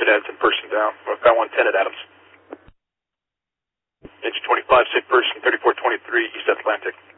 Sid Addison, person down. Northbound 110 at Adams. Engine 25, sick person, 3423, East Atlantic.